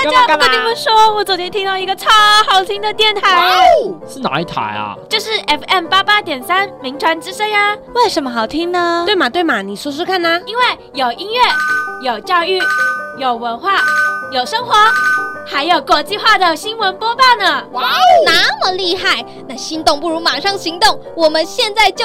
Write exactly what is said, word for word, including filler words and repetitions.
大家，我跟你们说，我昨天听到一个超好听的电台， 是哪一台啊？ 就是 F M 八八点三名传之声呀。 为什么好听呢？ 对嘛对嘛，你说说看啊。 因为有音乐，有教育，有文化，有生活，还有国际化的新闻播报呢。 哇哦，那么厉害！那心动不如马上行动，我们现在就